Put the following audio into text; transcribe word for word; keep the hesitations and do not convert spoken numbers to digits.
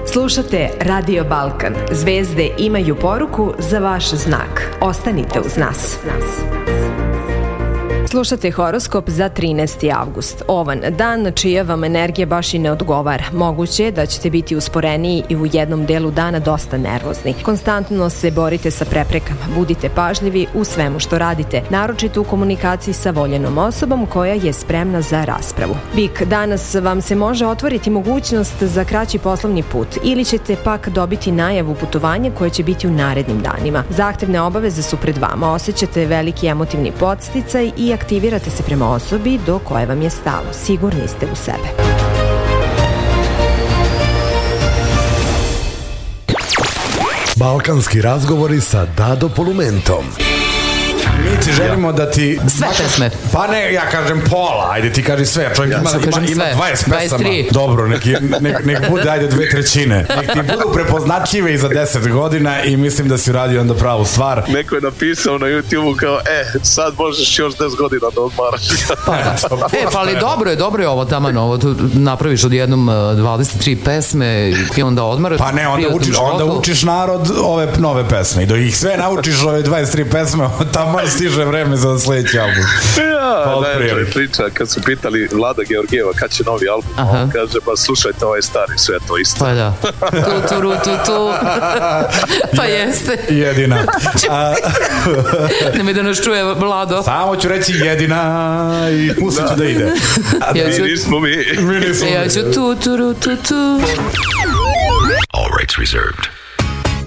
Slušate Radio Balkan. Zvezde imaju poruku za vaš znak. Ostanite uz nas. Slušate horoskop za trinaesti avgust. Ovan, dan čija vam energija baš i ne odgovara. Moguće je da ćete biti usporeniji i u jednom delu dana dosta nervozni. Konstantno se borite sa preprekama. Budite pažljivi u svemu što radite, naročito u komunikaciji sa voljenom osobom koja je spremna za raspravu. Bik, danas vam se može otvoriti mogućnost za kraći poslovni put ili ćete pak dobiti najavu putovanja koje će biti u narednim danima. Zahtevne obaveze su pred vama, osjećate veliki emotivni podsticaj i aktivirate se prema osobi do koje vam je stalo. Sigurni ste u sebe. Balkanski razgovori sa Dado Polumentom. Mi ti želimo da ti... Sve pesme. Pa ne, ja kažem pola, ajde ti kaži sve. Čovjek ja ima, ima, ima dvadeset pesama. Dobro, nek, nek, nek bude, ajde, dve trećine. Nek ti budu prepoznatljive i za deset godina i mislim da si radio onda pravu stvar. Neko je napisao na YouTube-u kao, e, sad možeš još deset godina da odmaraš. Pa, e, pa ali dobro je, dobro je ovo taman, ovo tu napraviš odjednom dvadeset tri pesme i onda odmaraš. Pa ne, onda učiš, onda učiš narod ove nove pesme i dok ih sve naučiš ove dvadeset tri pesme, tamo stiže vreme za sledeći album. Ja, najjača je priča, kad su pitali Vlada Georgijeva kad će novi album, aha, on kaže, pa slušajte, ovaj stari, sve to isto. Pa da. Tu, tu, tu, tu. Pa jeste. Jedina. Nemoj da nas čuje Vlado. Samo ću reći jedina i pustit ću da ide. Ja ću... Mi nismo mi. Mi nismo mi. Ja ću tu, tu, tu, tu. All rights reserved.